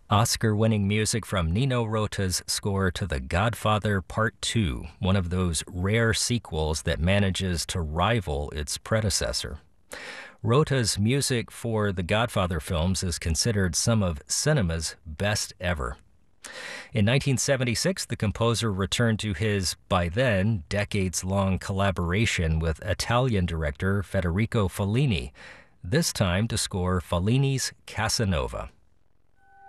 Oscar-winning music from Nino Rota's score to The Godfather Part 2, one of those rare sequels that manages to rival its predecessor. Rota's music for the Godfather films is considered some of cinema's best ever. In 1976, the composer returned to his, by then, decades-long collaboration with Italian director Federico Fellini, this time to score Fellini's Casanova.